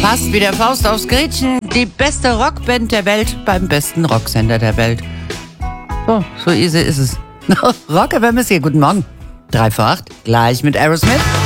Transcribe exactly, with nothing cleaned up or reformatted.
Passt wie der Faust aufs Gretchen. Die beste Rockband der Welt beim besten Rocksender der Welt. So, so easy ist es. Rock F M ist hier. Guten Morgen. Drei vor acht. Gleich mit Aerosmith.